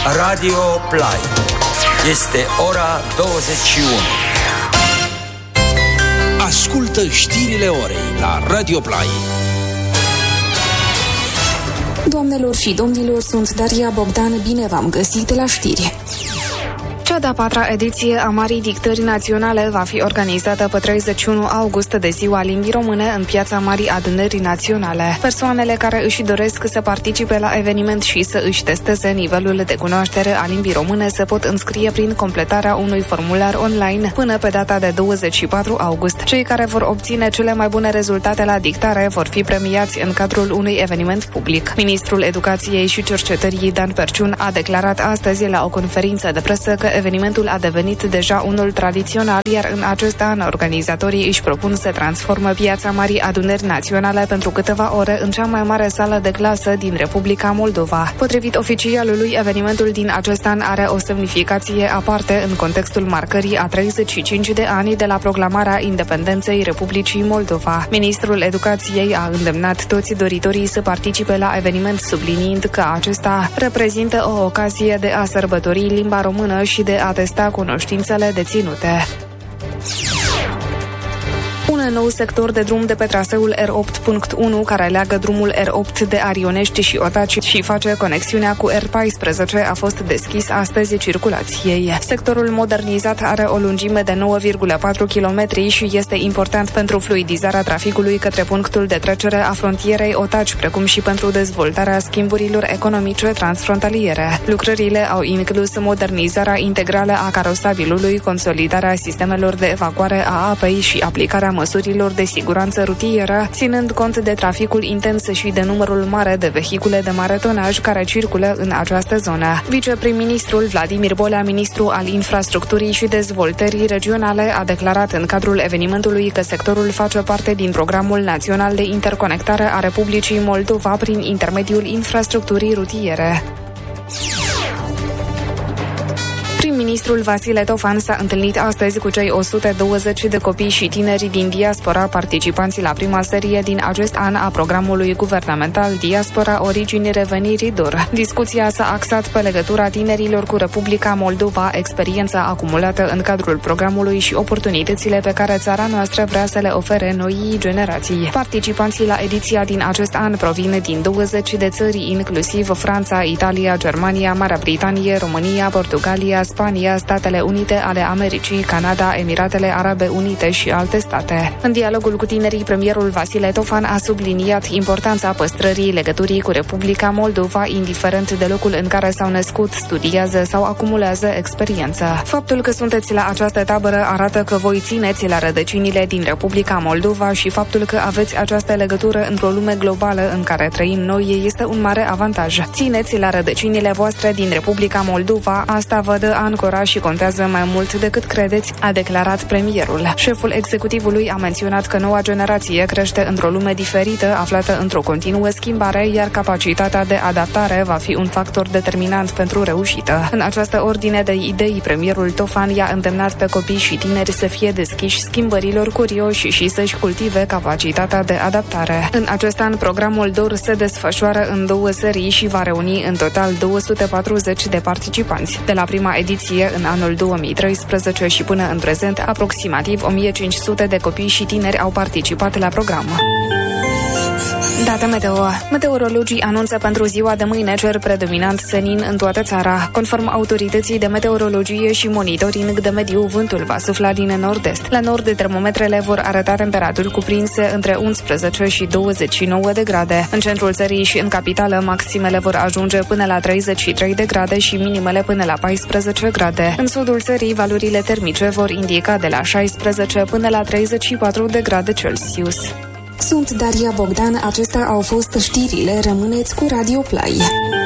Radio Play. Este ora 21. Ascultă știrile orei la Radio Play. Doamnelor și domnilor, sunt Daria Bogdan, bine v-am găsit la știri. Cea de-a patra ediție a Marii Dictări Naționale va fi organizată pe 31 august de Ziua Limbii Române în Piața Marii Adunării Naționale. Persoanele care își doresc să participe la eveniment și să își testeze nivelul de cunoaștere a limbii române se pot înscrie prin completarea unui formular online până pe data de 24 august. Cei care vor obține cele mai bune rezultate la dictare vor fi premiați în cadrul unui eveniment public. Ministrul Educației și Cercetării Dan Perciun a declarat astăzi la o conferință de presă că evenimentul a devenit deja unul tradițional, iar în acest an organizatorii își propun să transformă Piața Marii Adunări Naționale pentru câteva ore în cea mai mare sală de clasă din Republica Moldova. Potrivit oficialului, evenimentul din acest an are o semnificație aparte în contextul marcării a 35 de ani de la proclamarea independenței Republicii Moldova. Ministrul Educației a îndemnat toți doritorii să participe la eveniment, subliniind că acesta reprezintă o ocazie de a sărbători limba română și de a testa cunoștințele deținute. Un nou sector de drum de pe traseul R8.1 care leagă drumul R8 de Arionești și Otaci și face conexiunea cu R14 a fost deschis astăzi circulației. Sectorul modernizat are o lungime de 9,4 km și este important pentru fluidizarea traficului către punctul de trecere a frontierei Otaci, precum și pentru dezvoltarea schimburilor economice transfrontaliere. Lucrările au inclus modernizarea integrală a carosabilului, consolidarea sistemelor de evacuare a apei și aplicarea măsurilor de siguranță rutieră, ținând cont de traficul intens și de numărul mare de vehicule de mare tonaj care circulă în această zonă. Viceprim-ministrul Vladimir Bolea, ministru al infrastructurii și dezvoltării regionale, a declarat în cadrul evenimentului că sectorul face parte din Programul Național de Interconectare a Republicii Moldova prin intermediul infrastructurii rutiere. Prim-ministrul Vasile Tofan s-a întâlnit astăzi cu cei 120 de copii și tineri din diaspora, participanții la prima serie din acest an a programului guvernamental Diaspora Origini Reveniri DOR. Discuția s-a axat pe legătura tinerilor cu Republica Moldova, experiența acumulată în cadrul programului și oportunitățile pe care țara noastră vrea să le ofere noii generații. Participanții la ediția din acest an provin din 20 de țări, inclusiv Franța, Italia, Germania, Marea Britanie, România, Portugalia, Spania, Statele Unite ale Americii, Canada, Emiratele Arabe Unite și alte state. În dialogul cu tinerii, premierul Vasile Tofan a subliniat importanța păstrării legăturii cu Republica Moldova, indiferent de locul în care s-au născut, studiază sau acumulează experiență. Faptul că sunteți la această tabără arată că voi țineți la rădăcinile din Republica Moldova și faptul că aveți această legătură într-o lume globală în care trăim noi este un mare avantaj. Țineți la rădăcinile voastre din Republica Moldova, asta vă dă ancora și contează mai mult decât credeți, a declarat premierul. Șeful executivului a menționat că noua generație crește într-o lume diferită, aflată într-o continuă schimbare, iar capacitatea de adaptare va fi un factor determinant pentru reușită. În această ordine de idei, premierul Tofan i-a îndemnat pe copii și tineri să fie deschiși schimbărilor, curioși și să-și cultive capacitatea de adaptare. În acest an, programul DOR se desfășoară în 2 serii și va reuni în total 240 de participanți. De la prima ediție în anul 2013 și până în prezent, aproximativ 1500 de copii și tineri au participat la program. Date meteo. Meteorologii anunță pentru ziua de mâine cer predominant senin în toată țara. Conform autorității de meteorologie și monitoring de mediu, vântul va sufla din nord-est. La nord, termometrele vor arăta temperaturi cuprinse între 11 și 29 de grade. În centrul țării și în capitală, maximele vor ajunge până la 33 de grade și minimele până la 14 grade. În sudul țării, valorile termice vor indica de la 16 până la 34 de grade Celsius. Sunt Daria Bogdan, acestea au fost știrile, rămâneți cu Radio Play.